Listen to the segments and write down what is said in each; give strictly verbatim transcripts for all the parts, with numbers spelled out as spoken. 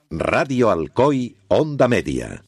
Radio Alcoy, Onda Media.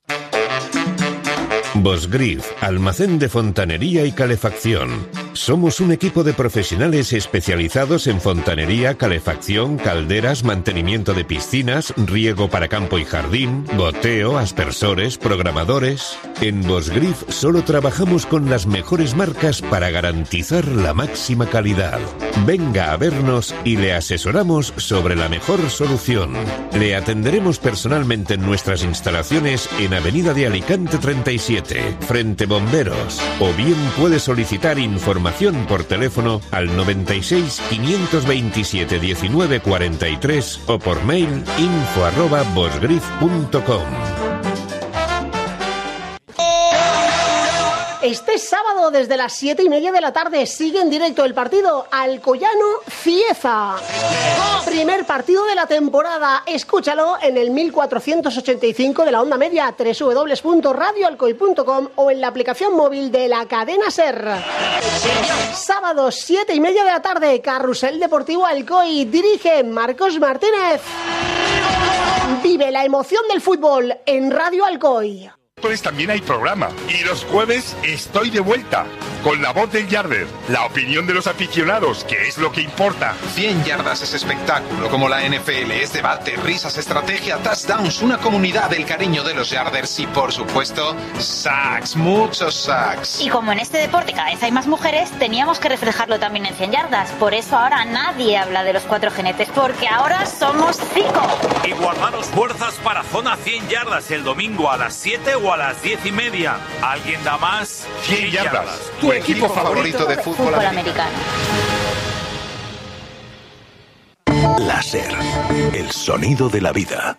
Bosgrif, almacén de fontanería y calefacción. Somos un equipo de profesionales especializados en fontanería, calefacción, calderas, mantenimiento de piscinas, riego para campo y jardín, goteo, aspersores, programadores. En Bosgrif solo trabajamos con las mejores marcas para garantizar la máxima calidad. Venga a vernos y le asesoramos sobre la mejor solución. Le atenderemos personalmente en nuestras instalaciones en Avenida de Alicante treinta y siete, frente Bomberos. O bien puede solicitar información por teléfono al noventa y seis, quinientos veintisiete, diecinueve cuarenta y tres o por mail info arroba bosgrif punto com. Este sábado desde las siete y media de la tarde sigue en directo el partido Alcoyano-Cieza. Primer partido de la temporada. Escúchalo en el mil cuatrocientos ochenta y cinco de la onda media, doble u doble u doble u punto radio alcoy punto com o en la aplicación móvil de la cadena SER. Sábado siete y media de la tarde, Carrusel Deportivo Alcoy. Dirige Marcos Martínez. Vive la emoción del fútbol en Radio Alcoy. También hay programa y los jueves estoy de vuelta con la voz del Yarder, la opinión de los aficionados, que es lo que importa. cien yardas es espectáculo como la N F L, es debate, risas, estrategia, touchdowns, una comunidad del cariño de los Yarders y por supuesto sacks, muchos sacks. Y como en este deporte cada vez hay más mujeres, teníamos que reflejarlo también en cien yardas. Por eso ahora nadie habla de los cuatro jinetes, porque ahora somos cinco. Y guardaros fuerzas para zona cien yardas el domingo a las siete o a las diez y media. ¿Alguien da más? cien yardas. Tu equipo favorito de fútbol, fútbol americano. americano. Láser, el sonido de la vida.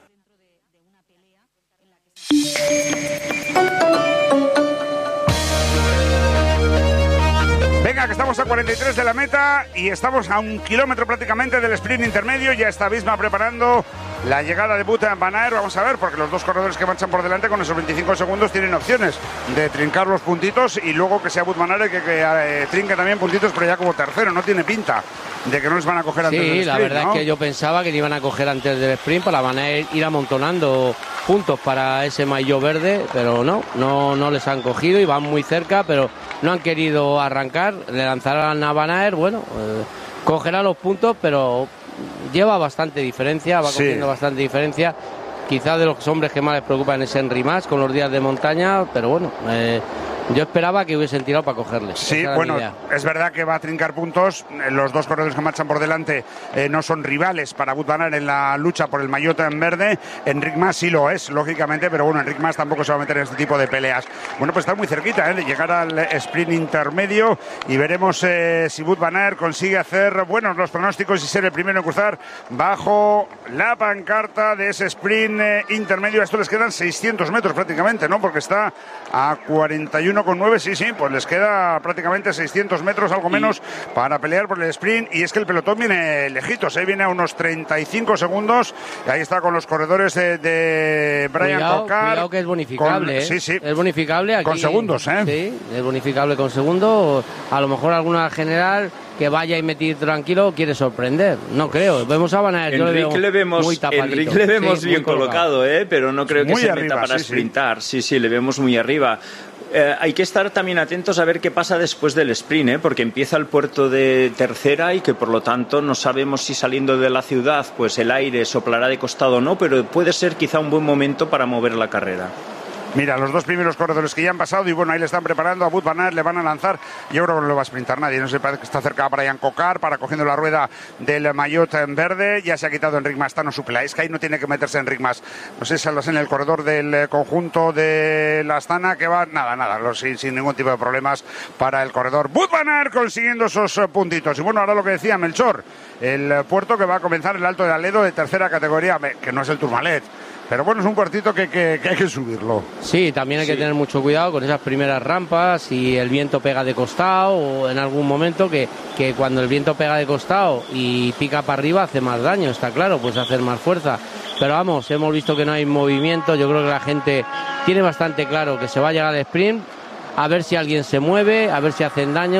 Venga, que estamos a cuarenta y tres de la meta y estamos a un kilómetro prácticamente del sprint intermedio. Ya está Visma preparando la llegada de Wout van Aert. Vamos a ver, porque los dos corredores que marchan por delante con esos veinticinco segundos tienen opciones de trincar los puntitos y luego que sea Wout van Aert que, que eh, trinque también puntitos, pero ya como tercero. No tiene pinta de que no les van a coger antes sí, del sprint. Sí, la verdad ¿no? es que yo pensaba que le iban a coger antes del sprint para van a ir amontonando puntos para ese maillot verde, pero no, no, no les han cogido y van muy cerca, pero no han querido arrancar. Le lanzarán a Van Aert, bueno, eh, cogerá los puntos, pero lleva bastante diferencia, va cogiendo sí. bastante diferencia. Quizás de los hombres que más les preocupan es Henry Mas con los días de montaña, pero bueno, eh, yo esperaba que hubiesen tirado para cogerles. Sí, bueno, es verdad que va a trincar puntos. Los dos corredores que marchan por delante eh, no son rivales para Wout van Aert en la lucha por el maillot en verde. Enric Mas sí lo es, lógicamente, pero bueno, Enric Mas tampoco se va a meter en este tipo de peleas. Bueno, pues está muy cerquita ¿eh? de llegar al sprint intermedio y veremos eh, si Wout van Aert consigue hacer buenos los pronósticos y ser el primero en cruzar bajo la pancarta de ese sprint eh, intermedio. A esto les quedan seiscientos metros prácticamente, ¿no? Porque está a cuarenta y uno coma nueve, sí, sí, pues les queda prácticamente seiscientos metros, algo menos, y... para pelear por el sprint. Y es que el pelotón viene lejitos, ¿eh? Viene a unos treinta y cinco segundos. Y ahí está con los corredores de, de Brian cuidado, Cocar. Cuidado que es bonificable, con, ¿eh? Sí, sí. Es bonificable aquí. Con segundos, ¿eh? Sí, es bonificable con segundos. A lo mejor alguna general que vaya y metir tranquilo quiere sorprender. No creo. Vemos a Van Aert. Yo Enrique le vemos, muy tapadito. Enrique le vemos sí, bien colocado, colocado, ¿eh? Pero no creo que muy se arriba, meta para sí, sprintar. Sí. sí, sí, le vemos muy arriba. Eh, hay que estar también atentos a ver qué pasa después del sprint, ¿eh? Porque empieza el puerto de tercera y que por lo tanto no sabemos si saliendo de la ciudad pues el aire soplará de costado o no, pero puede ser quizá un buen momento para mover la carrera. Mira, los dos primeros corredores que ya han pasado y bueno, ahí le están preparando a Wout van Aert, le van a lanzar. Yo creo que no lo va a sprintar nadie, no sé, parece que está cerca Brian Cocar para cogiendo la rueda del maillot en verde. Ya se ha quitado Enric Mas, está no supla, es que ahí no tiene que meterse Enric Mas. No sé si es en el corredor del conjunto de la Astana que va, nada, nada, sin, sin ningún tipo de problemas para el corredor. Wout van Aert consiguiendo esos puntitos. Y bueno, ahora lo que decía Melchor, el puerto que va a comenzar el Alto de Aledo de tercera categoría, que no es el Tourmalet. Pero bueno, es un cuartito que, que, que hay que subirlo. Sí, también hay sí. que tener mucho cuidado con esas primeras rampas, si el viento pega de costado o en algún momento que, que cuando el viento pega de costado y pica para arriba hace más daño, está claro, pues hacer más fuerza. Pero vamos, hemos visto que no hay movimiento, yo creo que la gente tiene bastante claro que se va a llegar al sprint, a ver si alguien se mueve, a ver si hacen daño.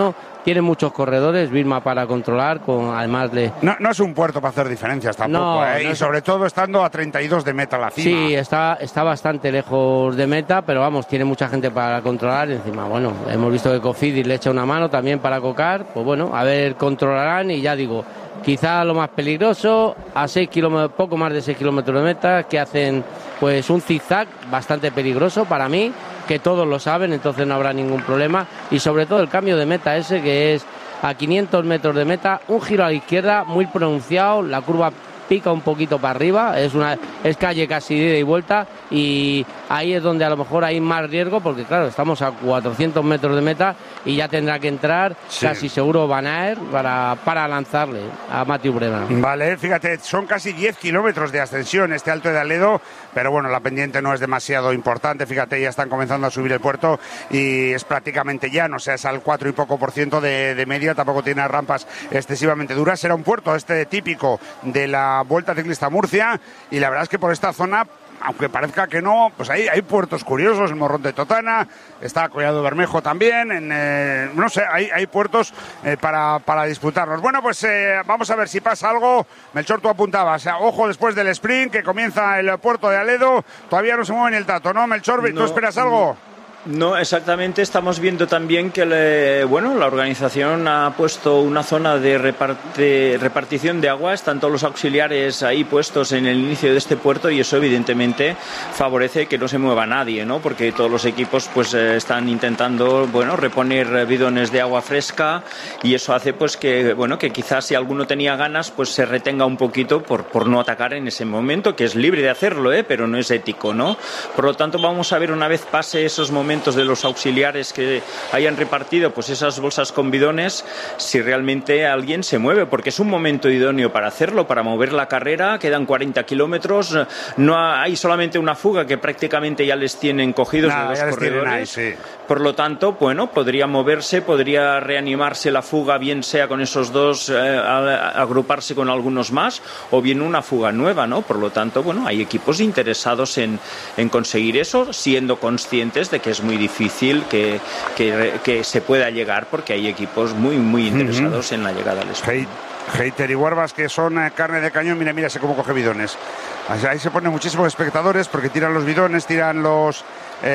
tiene muchos corredores, Vilma, para controlar, con además de... No, no es un puerto para hacer diferencias tampoco, no, ¿eh? no Y es... sobre todo estando a treinta y dos de meta la cima. Sí, está, está bastante lejos de meta, pero vamos, tiene mucha gente para controlar. Y encima, bueno, hemos visto que Cofidis le echa una mano también para cocar. Pues bueno, a ver, controlarán y ya digo, quizá lo más peligroso, a seis kilómetros, poco más de seis kilómetros de meta, que hacen pues un zigzag bastante peligroso para mí, que todos lo saben, entonces no habrá ningún problema. Y sobre todo el cambio de meta ese, que es a quinientos metros de meta, un giro a la izquierda muy pronunciado, la curva pica un poquito para arriba, es una es calle casi de ida y vuelta, y ahí es donde a lo mejor hay más riesgo, porque claro, estamos a cuatrocientos metros de meta y ya tendrá que entrar sí. casi seguro Van Aert para, para lanzarle a Matthew Brennan. Vale, fíjate, son casi diez kilómetros de ascensión este Alto de Aledo, pero bueno, la pendiente no es demasiado importante, fíjate, ya están comenzando a subir el puerto y es prácticamente llano, o sea, es al cuatro y poco por ciento de, de media, tampoco tiene rampas excesivamente duras, será un puerto este típico de la Vuelta Ciclista Murcia, y la verdad es que por esta zona, aunque parezca que no, pues hay, hay puertos curiosos, el Morrón de Totana, está Collado Bermejo también, en, eh, no sé, hay, hay puertos eh, para, para disputarlos. Bueno, pues eh, vamos a ver si pasa algo. Melchor, tú apuntabas, o sea, ojo después del sprint, que comienza el puerto de Aledo, todavía no se mueve ni el tato, ¿no, Melchor? ¿Tú no, esperas algo? No. No, exactamente. Estamos viendo también que le, bueno, la organización ha puesto una zona de reparte, repartición de agua. Están todos los auxiliares ahí puestos en el inicio de este puerto y eso evidentemente favorece que no se mueva nadie, ¿no? Porque todos los equipos pues eh, están intentando, bueno, reponer bidones de agua fresca y eso hace pues que, bueno, que quizás si alguno tenía ganas pues se retenga un poquito por, por no atacar en ese momento, que es libre de hacerlo, ¿eh? Pero no es ético, ¿no? Por lo tanto, vamos a ver una vez pase esos momentos de los auxiliares que hayan repartido pues esas bolsas con bidones, si realmente alguien se mueve, porque es un momento idóneo para hacerlo, para mover la carrera. Quedan cuarenta kilómetros, no hay solamente una fuga que prácticamente ya les tienen cogidos Nada, de los corredores, ahí, sí. Por lo tanto, bueno, podría moverse, podría reanimarse la fuga, bien sea con esos dos, eh, agruparse con algunos más, o bien una fuga nueva, ¿no? Por lo tanto, bueno, hay equipos interesados en, en conseguir eso, siendo conscientes de que es muy difícil que, que, que se pueda llegar, porque hay equipos muy, muy interesados uh-huh. en la llegada al sprint. Heiter y Huervas, que son eh, carne de cañón, mira, mira, sé cómo coge bidones. O sea, ahí se ponen muchísimos espectadores porque tiran los bidones, tiran los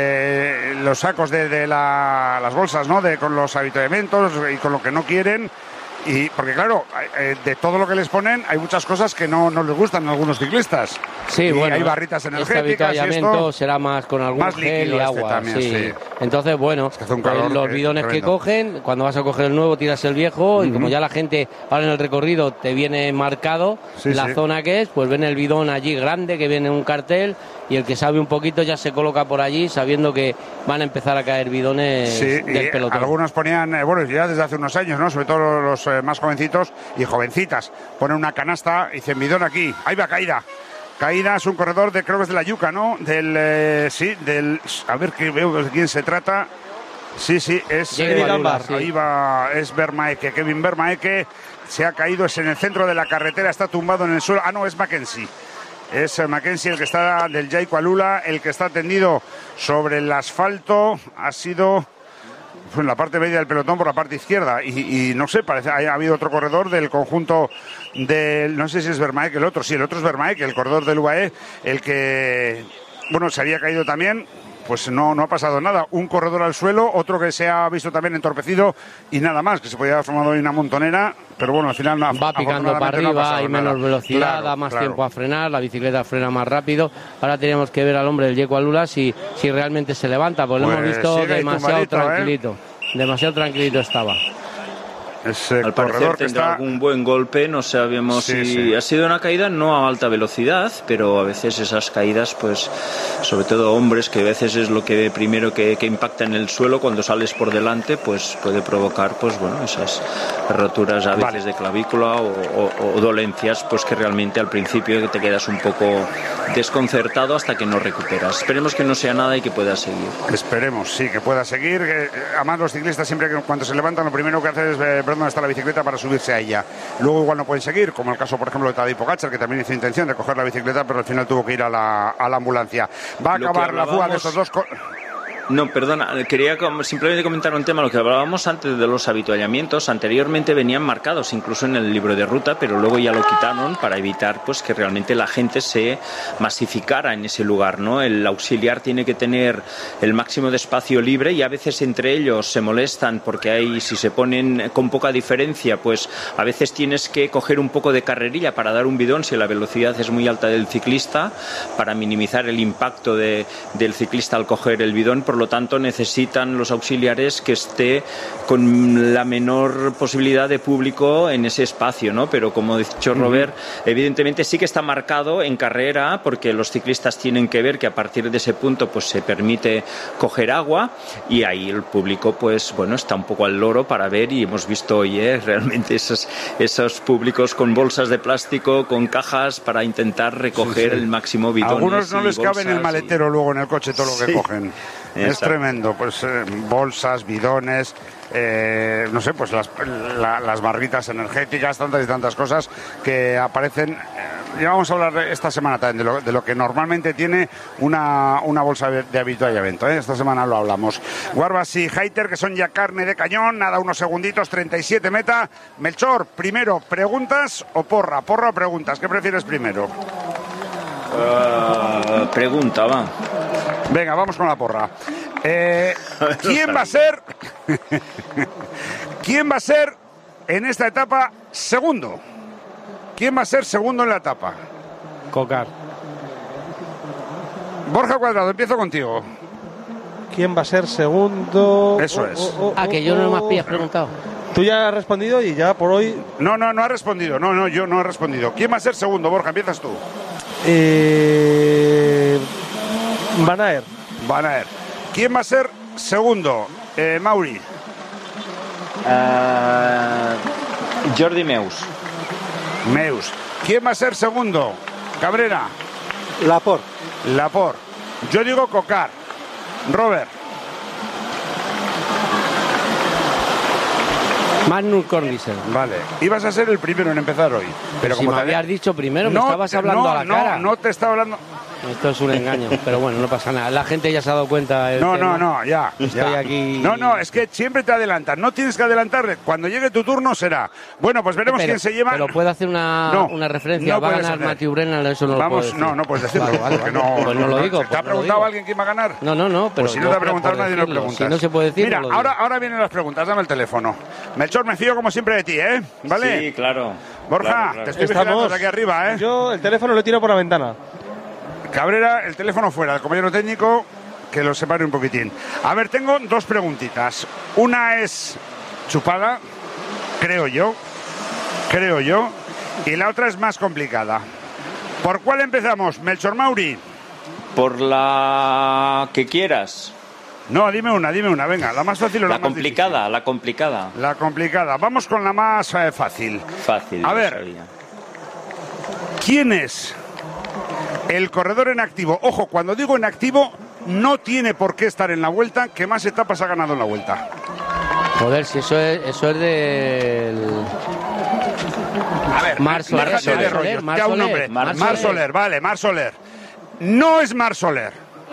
eh, los sacos de, de la, las bolsas, ¿no? De, con los habituamentos y con lo que no quieren. Y porque claro, de todo lo que les ponen hay muchas cosas que no, no les gustan a algunos ciclistas. Sí, y bueno, hay barritas energéticas. Este habituallamiento y esto, será más con algún más gel y agua. Este también, sí. Sí. Entonces, bueno, es que hace un calor los que bidones que tremendo. cogen, cuando vas a coger el nuevo tiras el viejo, uh-huh. y como ya la gente ahora en el recorrido te viene marcado sí, la sí. zona que es, pues ven el bidón allí grande que viene en un cartel, y el que sabe un poquito ya se coloca por allí sabiendo que van a empezar a caer bidones sí, del pelotón. Algunos ponían, eh, bueno, ya desde hace unos años, ¿no? Sobre todo los eh, más jovencitos y jovencitas, ponen una canasta y dicen bidón aquí, ahí va caída. Caída es un corredor de, creo que es de la Yuca, ¿no? Del, eh, sí, del, a ver que veo de quién se trata. Sí, sí, es, eh, Gambas, ahí sí. va, es Vermaeke, Kevin Vermaeke, se ha caído, es en el centro de la carretera, está tumbado en el suelo, ah no, es Mackenzie. Es Mackenzie el que está del Jaico Alula, el que está tendido sobre el asfalto, ha sido en la parte media del pelotón por la parte izquierda y, y no sé, parece ha, ha habido otro corredor del conjunto del, no sé si es Vermaeke el otro, sí, el otro es Vermaeke, el corredor del U A E, el que, bueno, se había caído también. Pues no, no ha pasado nada. Un corredor al suelo, otro que se ha visto también entorpecido y nada más, que se podía haber formado hoy una montonera, pero bueno, al final no, va picando para arriba, no hay menos nada. velocidad, Claro, da más claro. tiempo a frenar, la bicicleta frena más rápido. Ahora tenemos que ver al hombre del Jaico Alula si, si realmente se levanta, porque pues lo hemos visto demasiado tranquilito. ¿eh? Demasiado tranquilito estaba. Ese Al parecer corredor tendrá que está... algún buen golpe, no sabemos sí, si sí. ha sido una caída no a alta velocidad, pero a veces esas caídas, pues sobre todo hombres, que a veces es lo que primero que, que impacta en el suelo cuando sales por delante, pues puede provocar pues bueno esas roturas a veces vale. de clavícula o, o, o dolencias, pues que realmente al principio te quedas un poco desconcertado hasta que no recuperas. Esperemos que no sea nada y que pueda seguir. Esperemos, sí, que pueda seguir. Que, además los ciclistas siempre que cuando se levantan lo primero que hacen es ver dónde está la bicicleta para subirse a ella. Luego igual no pueden seguir, como el caso por ejemplo de Tadej Pogačar, que también hizo intención de coger la bicicleta, pero al final tuvo que ir a la, a la ambulancia. Va a acabar la fuga de estos dos... No, perdona, quería simplemente comentar un tema, lo que hablábamos antes de los habituallamientos. Anteriormente venían marcados incluso en el libro de ruta, pero luego ya lo quitaron para evitar pues que realmente la gente se masificara en ese lugar, ¿no? El auxiliar tiene que tener el máximo de espacio libre y a veces entre ellos se molestan porque hay, si se ponen con poca diferencia, pues a veces tienes que coger un poco de carrerilla para dar un bidón si la velocidad es muy alta del ciclista, para minimizar el impacto de, del ciclista al coger el bidón. Por lo tanto, necesitan los auxiliares que esté con la menor posibilidad de público en ese espacio, ¿no? Pero como ha dicho Robert, uh-huh. evidentemente sí que está marcado en carrera, porque los ciclistas tienen que ver que a partir de ese punto pues se permite coger agua, y ahí el público pues bueno está un poco al loro para ver, y hemos visto hoy ¿eh? realmente esos, esos públicos con bolsas de plástico, con cajas para intentar recoger sí, sí. el máximo bidones. Algunos no les bolsas, cabe en el maletero y... luego en el coche todo lo que sí. cogen. Exacto. Es tremendo, pues eh, bolsas, bidones, eh, no sé, pues las, la, las barritas energéticas, tantas y tantas cosas que aparecen. Eh, ya vamos a hablar esta semana también de lo, de lo que normalmente tiene una, una bolsa de habituallamiento, ¿eh? Esta semana lo hablamos. Warbas y Heiter, que son ya carne de cañón, nada, unos segunditos, treinta y siete meta. Melchor, primero, ¿preguntas o porra? ¿Porra o preguntas? ¿Qué prefieres primero? Uh, pregunta, va. Venga, vamos con la porra. Eh, ¿Quién va a ser? ¿Quién va a ser en esta etapa segundo? ¿Quién va a ser segundo en la etapa? Cocar. Borja Cuadrado, empiezo contigo. ¿Quién va a ser segundo? Eso es. Oh, oh, oh, ah, que yo no me has preguntado. Tú ya has respondido y ya por hoy... No, no, no ha respondido. No, no, yo no he respondido. ¿Quién va a ser segundo, Borja? Empiezas tú. Eh... Van Aert. Van Aert. ¿Quién va a ser segundo? Eh, Mauri. Uh, Jordi Meus. Meus. ¿Quién va a ser segundo? Cabrera. Laporte. Laporte. Yo digo Cocar. Robert. Magnus Cornisen. Vale. Ibas a ser el primero en empezar hoy. Pero si como me te... habías dicho primero, no, me estabas hablando no, a la no, cara. No, no te estaba hablando... Esto es un engaño, pero bueno, no pasa nada. La gente ya se ha dado cuenta. No, no, no, ya. Estoy ya. aquí. No, no, es que siempre te adelantas. No tienes que adelantar. Cuando llegue tu turno será. Bueno, pues veremos pero, quién se lleva. Pero puede hacer una, no, una referencia. No va a ganar Matthew Brennan, eso no lo Vamos, puedo decir. no, no puedes decirlo. Vale, vale, no, no, pues no lo digo. ¿Te ha preguntado alguien quién va a ganar? No, no, no. Pero pues si no te ha preguntado nadie, no preguntas. Si no se puede decir. Mira, no ahora, ahora vienen las preguntas. Dame el teléfono. Melchor, me fío como siempre de ti, ¿eh? ¿Vale? Sí, claro. Borja, claro, claro. te estoy vigilando desde aquí arriba, ¿eh? Yo el teléfono lo tiro por la ventana. Cabrera, el teléfono fuera, el compañero técnico, que lo separe un poquitín. A ver, tengo dos preguntitas. Una es chupada, creo yo, creo yo, y la otra es más complicada. ¿Por cuál empezamos, Melchor Mauri? Por la que quieras. No, dime una, dime una, venga, la más fácil o la, la más complicada, difícil. La complicada. La complicada. Vamos con la más eh, fácil. Fácil. A ver, sabía. ¿Quién es el corredor en activo? Ojo, cuando digo en activo, no tiene por qué estar en la Vuelta, que más etapas ha ganado en la Vuelta. Joder, si eso es, eso es del... A ver, Mar Soler, déjate Mar de Soler, rollos. Mar Ya un Soler, nombre. Mar Mar, Soler. Soler, vale, Mar Soler. No es Mar Soler.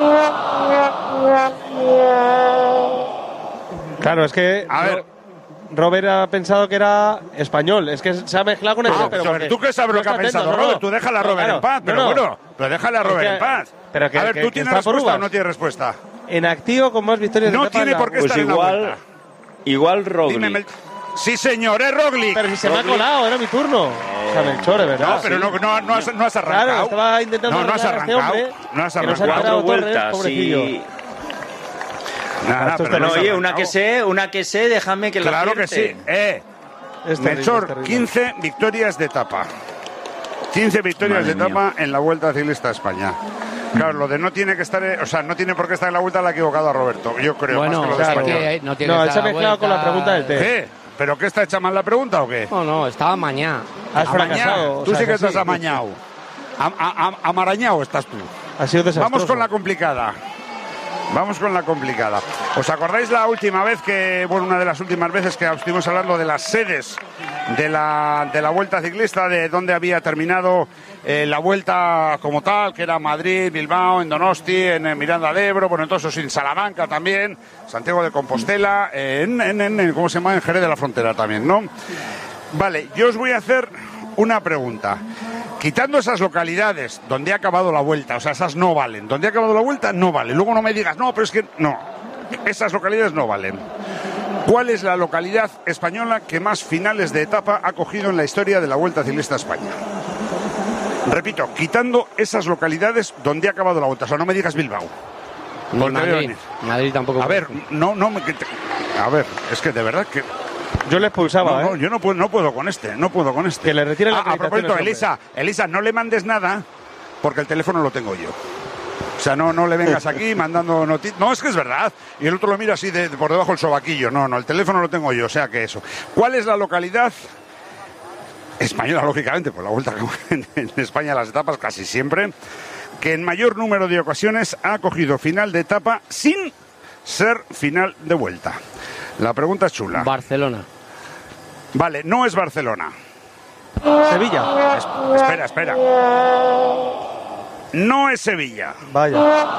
Claro, es que... A ver... Robert ha pensado que era español. Es que se ha mezclado con el... Ah, pero porque ¿tú qué sabes no lo que ha está pensado atento, no, Robert? Tú déjala a Robert claro, en paz. Pero no, no. bueno, pero déjala a Robert Es que- en paz. pero que- a ver, que- ¿tú que tienes está por respuesta o uvas. no tienes respuesta? En activo con más victorias de No etapa tiene en la- por qué Pues estar en la igual, Vuelta. igual Roglic. Dime, Mel- Sí, señor, es Roglic. Pero si se me ha Roglic. colado, era mi turno. O sea, Melchor, de verdad. No, pero no, no, no, has, no has arrancado. Claro, estaba intentando No, no has arreglar a este arrancado. hombre, No has que nos ha arrancado. enterado Cuatro Torres, vueltas pobrecillo. y... Nada, Esto pero es Pero no has oye, una arrancado. que sé, una que sé, déjame que la Claro que sí. acierte. Eh, Es terrible, es Melchor, terrible. quince victorias de etapa. quince victorias Madre de etapa en la Vuelta Ciclista a España. Claro, lo de no tiene que estar, eh, o sea, no tiene por qué estar en la Vuelta la ha equivocado a Roberto, yo creo, Bueno, más que lo de claro, español. que no tiene No, que él se ha dar mezclado con la vuelta. pregunta del test. ¿Qué? ¿Pero qué está hecha mal la pregunta o qué? No, no, estaba mañana. Has Amañado. fracasado. o Tú sea, sí que es así. estás amañado. Am- a- am- amarañado estás tú. Ha sido desastroso. Vamos con la complicada. Vamos con la complicada. ¿Os acordáis la última vez que, bueno, una de las últimas veces que estuvimos hablando de las sedes de la, de la Vuelta Ciclista, de dónde había terminado eh, la Vuelta como tal, que era Madrid, Bilbao, en Donosti, en, en Miranda de Ebro, bueno, entonces en Salamanca también, Santiago de Compostela, eh, en, en, en, ¿cómo se llama? En Jerez de la Frontera también, ¿no? Vale, yo os voy a hacer una pregunta. Quitando esas localidades donde ha acabado la Vuelta, o sea, esas no valen. Donde ha acabado la Vuelta, no vale. Luego no me digas, no, pero es que no. Esas localidades no valen. ¿Cuál es la localidad española que más finales de etapa ha cogido en la historia de la Vuelta Ciclista a España? Repito, quitando esas localidades donde ha acabado la Vuelta. O sea, no me digas Bilbao. Ni Madrid. Madrid tampoco. A ver, no, no, me, a ver, es que de verdad que... Yo le expulsaba, no, ¿eh? No, yo no puedo, no puedo con este, no puedo con este. Que le retire la ah, a propósito, hombre. Elisa, Elisa, no le mandes nada porque el teléfono lo tengo yo. O sea, no, no le vengas aquí mandando noticias. No, es que es verdad. Y el otro lo mira así de, de por debajo del sobaquillo. No, no, el teléfono lo tengo yo, o sea que eso. ¿Cuál es la localidad española, lógicamente? Pues la Vuelta en, en España, las etapas casi siempre, que en mayor número de ocasiones ha cogido final de etapa sin ser final de Vuelta. La pregunta es chula. Barcelona. Vale, no es Barcelona. Sevilla. Es, espera, espera. No es Sevilla. Vaya.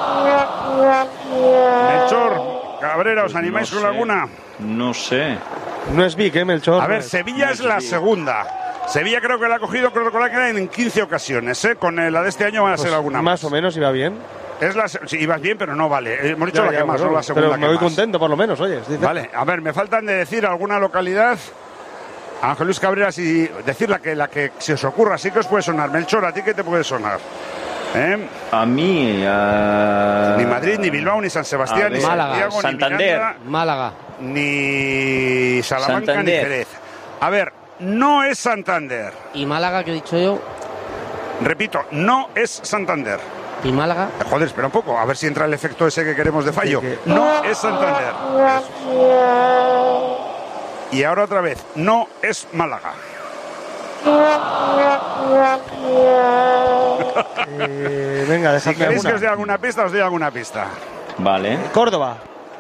Melchor, Cabrera, ¿os Pues animáis no con sé. alguna? No sé. No es Vic, ¿eh, Melchor? A ver, No es. Sevilla no es es la Vic. segunda. Sevilla creo que la ha cogido, creo recordar que era en quince ocasiones, ¿eh? Con la de este año van a Pues ser alguna más más. o menos iba bien. Es la, sí, ibas bien, pero no vale. Hemos dicho Ya, la ya, que más, bueno, no la segunda pero me que voy más. contento, por lo menos, oye. dice- Vale, a ver, me faltan de decir alguna localidad. Ángel Luis Cabrera, y decir la que, la que se os ocurra, sí que os puede sonar. Melchor, ¿a ti qué te puede sonar? ¿Eh? A mí... Uh... Ni Madrid, ni Bilbao, ni San Sebastián, ni Málaga, Santiago, Santander. ni Miranda, Málaga. ni Salamanca, Santander. ni Jerez. A ver, no es Santander. Y Málaga, que he dicho yo. Repito, no es Santander. Y Málaga. Eh, Joder, espera un poco, a ver si entra el efecto ese que queremos de fallo. Sí, que- No es Santander. Y ahora otra vez, no es Málaga. Eh, venga, Si dejadme queréis que os dé alguna. alguna pista, os doy alguna pista. Vale. Córdoba.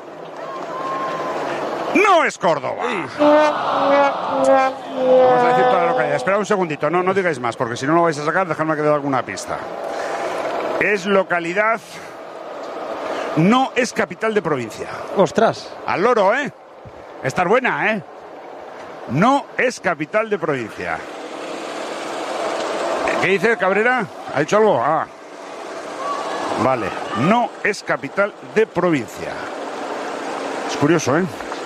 ¡No es Córdoba! Vamos a decir toda la localidad. Espera un segundito, no, no digáis más, porque si no lo vais a sacar, dejadme que dé alguna pista. Es localidad... No es capital de provincia. Ostras. Al loro, ¿eh? Estar buena, ¿eh? No es capital de provincia. ¿Qué dice Cabrera? ¿Ha dicho algo? Ah. Vale. No es capital de provincia. Es curioso, ¿eh?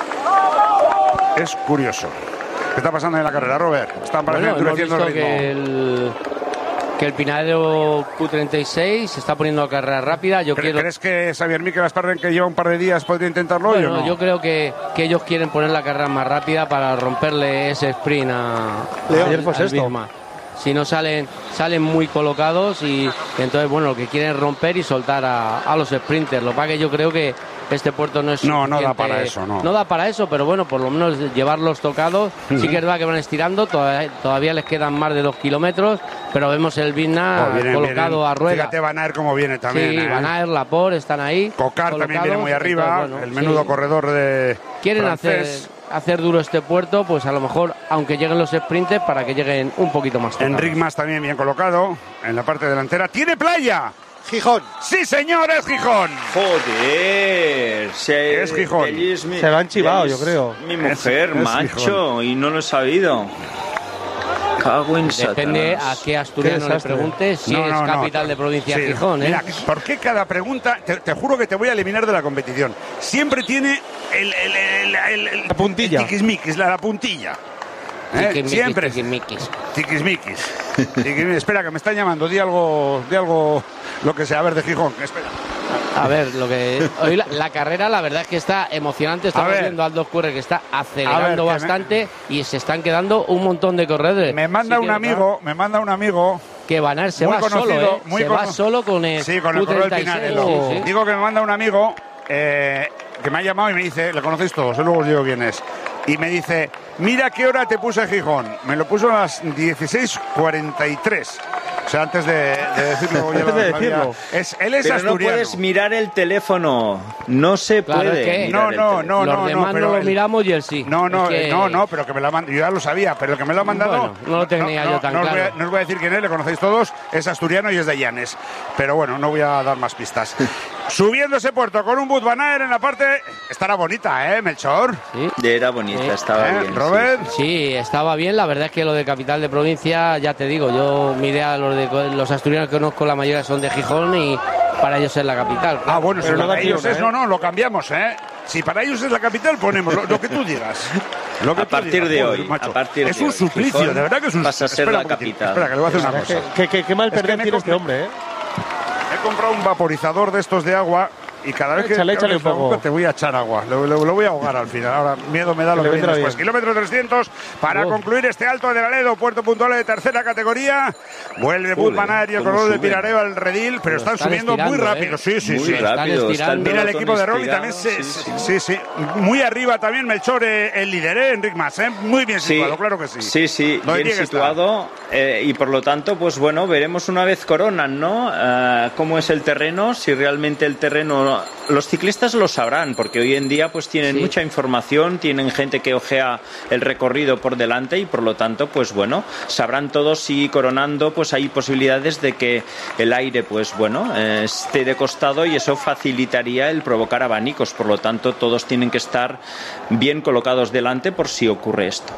Es curioso. ¿Qué está pasando en la carrera, Robert? Están Bueno, hemos endureciendo visto el ritmo. que el, que el Pinarello Q treinta y seis se está poniendo a carrera rápida. Yo ¿Cre- quiero, ¿Crees que Xavier Miquel Asparren, que lleva un par de días, podría intentarlo hoy o bueno, no? yo creo que, que ellos quieren poner la carrera más rápida para romperle ese sprint a, León, al- ayer fue al sexto. Bismarck. Si no salen salen muy colocados y entonces, bueno, lo que quieren es romper y soltar a, a los sprinters. Lo que pasa que yo creo que este puerto no es No, no da suficiente- para eso, no. No da para eso, pero bueno, por lo menos llevarlos tocados. Ujú. Sí que es verdad que van estirando, todavía, todavía les quedan más de dos kilómetros, pero vemos el Bismarck Oh, vienen, colocado vienen. a rueda. Fíjate Van Aert cómo viene también. Sí, ¿eh? Van Aert, Laporte están ahí. Cocar también viene colocados, muy arriba. entonces, bueno, el menudo sí. corredor de Quieren francés. hacer, hacer duro este puerto, pues a lo mejor, aunque lleguen los sprinters, para que lleguen un poquito más tarde. Enric Mas también bien colocado en la parte delantera. ¡Tiene playa! Gijón. ¡Sí, señor, es Gijón! Joder. Se, Es Gijón. de allí es mi- Se lo han chivado, de allí yo es creo. Mi mujer, Es- es macho, Gijón. y no lo he sabido. Cago en Depende Satanás. a qué asturiano Qué le desastre. preguntes si No, es no, no. capital de provincia Sí. Gijón, ¿eh? Mira, ¿por qué cada pregunta? Te, te juro que te voy a eliminar de la competición. Siempre tiene el, el, el, el- el- La puntilla. el tiquismiquis, la, la puntilla. ¿Eh? Tiquismiquis, Siempre. tiquismiquis. Tiquismiquis. Tiquismiquis. Espera, que me están llamando. Di algo, di algo, lo que sea. A ver, de Gijón. Espera. A ver, lo que hoy la, la carrera la verdad es que está emocionante. Estamos ver. viendo a Aldo Curre que está A acelerando ver, que me- bastante y se están quedando un montón de corredores. Me manda Sí un que, amigo, me manda un amigo. que Van Aert se muy va conocido, solo, ¿eh? muy se va cono- solo con el Sí, con el corredor Q treinta y seis. Pinarello. Sí, sí. Digo que me manda un amigo eh, que me ha llamado y me dice, le conocéis todos, yo luego os digo quién es. Y me dice, mira qué hora te puse Gijón. Me lo puso a las dieciséis cuarenta y tres. O sea, antes de, de decirlo, ya lo, de lo había- decirlo. Es, él es Pero asturiano. no puedes mirar el teléfono. No se Claro, puede. es que- mirar No, el no, teléfono. no, Los no, demás no, no, pero lo el- miramos y él sí. No, no, Es que- eh, no, no, pero que me lo ha mandado. Yo ya lo sabía, pero el que me lo ha mandado. Bueno, no lo tenía yo tan no os voy a- claro. no os voy a decir quién es, le conocéis todos. Es asturiano y es de Llanes. Pero bueno, no voy a dar más pistas. Subiendo ese puerto con un Wout van Aert en la parte. Estará bonita, ¿eh, Melchor? Sí. Era bonita, Eh, estaba ¿Eh, bien. Robert? sí. Sí, estaba bien. La verdad es que lo de capital de provincia, ya te digo, yo miré a los, de, los asturianos que conozco, la mayoría son de Gijón y para ellos es la capital. Ah, bueno, Pero si no para da ellos quiona, es. ¿eh? No, no, lo cambiamos, ¿eh? Si para ellos es la capital, ponemos lo, lo que tú digas. Lo que A tú partir digas, de joder, hoy, macho. a partir es de un hoy, suplicio, Gijón de verdad que es un pasa a ser espera la un poquitín, capital. Espera, que le voy a hacer una cosa. Qué, qué- qué mal Es que perder me tiene he este comprado- hombre, ¿eh? He comprado un vaporizador de estos de agua y cada vez que Échale, que échale abres la un poco. boca te voy a echar agua. Lo, lo- lo voy a ahogar al final. Ahora miedo me da lo Que que le viene vendrá después. bien. Kilómetro trescientos para Oh. concluir este Alto de Aledo, puerto puntual de tercera categoría. Vuelve Joder, Wout van Aert y el cómo corredor de suben. Pirareo al redil, pero están, están subiendo muy estirando, rápido. ¿eh? Sí, sí, Muy sí. Están rápido. Está estirando. Mira el pelotón equipo de Rolly estirado, también se, sí, sí, sí. sí, sí. Muy arriba también Melchor, eh, el líder, ¿eh? Enric Mas, ¿eh? Muy bien Sí, situado, claro que sí. Sí, sí, Donde bien tiene que situado eh, y por lo tanto, pues bueno, veremos una vez coronan, ¿no? Eh, cómo es el terreno, si realmente el terreno, los ciclistas lo sabrán, porque hoy en día pues tienen Sí. mucha información, tienen gente que ojea el recorrido por delante y por lo tanto, pues bueno, sabrán todos si coronando, pues hay posibilidades de que el aire, pues bueno, eh, esté de costado y eso facilitaría el provocar abanicos, por lo tanto, todos tienen que estar bien colocados delante por si ocurre esto.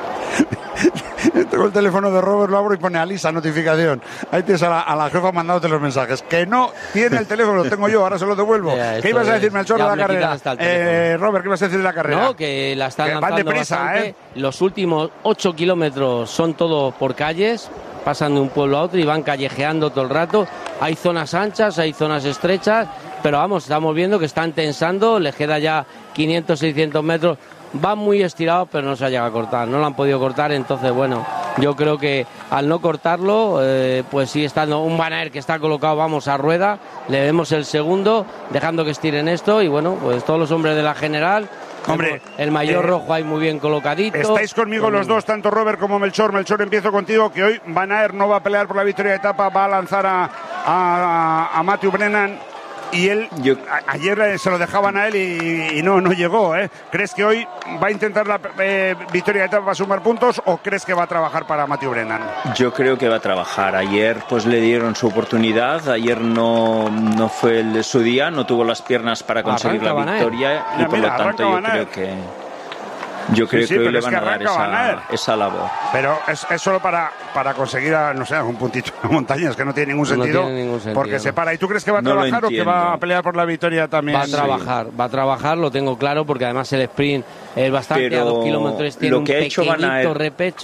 Tengo el teléfono de Robert, lo abro y pone Alisa, notificación. Ahí tienes a la, a la jefa mandándote los mensajes. Que no tiene el teléfono, lo tengo yo, ahora se lo devuelvo. Ya, ¿Qué esto ibas a decir, es- Melchor, ya de la me quitan carrera? hasta el Eh, teléfono. Robert, ¿qué ibas a decir de la carrera? No, que la están Que van lanzando deprisa, bastante. ¿eh? Los últimos ocho kilómetros son todos por calles, pasan de un pueblo a otro y van callejeando todo el rato. Hay zonas anchas, hay zonas estrechas, pero vamos, estamos viendo que están tensando, les queda ya quinientos, seiscientos metros. Van muy estirados, pero no se ha llegado a cortar, no lo han podido cortar, entonces bueno, yo creo que al no cortarlo, eh, pues sí estando un Van Aert que está colocado, vamos, a rueda, le vemos el segundo, dejando que estiren esto y bueno, pues todos los hombres de la general, Hombre, el mayor eh, rojo ahí muy bien colocadito. Estáis conmigo Con- los dos, tanto Robert como Melchor. Melchor, empiezo contigo, que hoy Van Aert no va a pelear por la victoria de etapa, va a lanzar a, a, a Matthew Brennan. Y él, Yo- a- ayer eh, se lo dejaban a él y, y no, no llegó, ¿eh? ¿Crees que hoy va a intentar la eh, victoria de etapa para sumar puntos o crees que va a trabajar para Matthew Brennan? Yo creo que va a trabajar. Ayer pues le dieron su oportunidad, ayer no, no fue el de su día, no tuvo las piernas para conseguir Arranca la Van Aert. victoria y Mira, por mira, lo tanto arranca yo Van creo Aert. que yo creo sí, que hoy pero le es van que a dar arranca Van Aert. esa, esa labor. Pero es, es solo para, para conseguir, a, no sé, un puntito de montañas que no tiene ningún No sentido. tiene ningún sentido, Porque no. se para. ¿Y tú crees que va a No lo trabajar o que va entiendo. a pelear por la victoria también? Va a Sí. trabajar, va a trabajar, lo tengo claro, porque además el sprint es bastante, Pero a dos kilómetros tiene lo un que ha hecho Van pequeñito Aert- repecho.